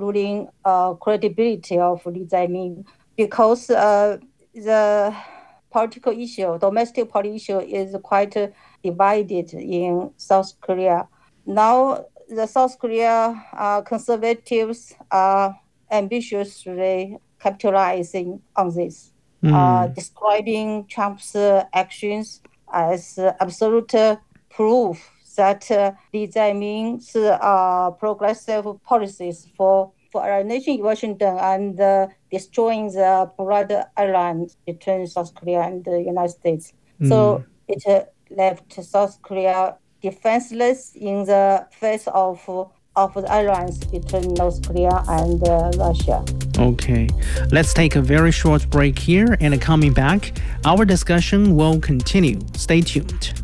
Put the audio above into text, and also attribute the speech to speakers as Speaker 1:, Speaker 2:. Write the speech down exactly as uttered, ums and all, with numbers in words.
Speaker 1: including uh, credibility of Lee Jae-myung, because uh, the political issue, domestic political issue, is quite uh, divided in South Korea. Now, the South Korea uh, conservatives are ambitiously capitalizing on this, uh,
Speaker 2: Mm.
Speaker 1: describing Trump's uh, actions as uh, absolute uh, proof that uh, Lee Jae-myung's uh, progressive policies for, for alienation in Washington and uh, destroying the blood island between South Korea and the United States.
Speaker 2: Mm.
Speaker 1: So it uh, left South Korea defenseless in the face of of the alliance between North Korea and uh, Russia.
Speaker 2: Okay, let's take a very short break here and coming back, our discussion will continue. Stay tuned.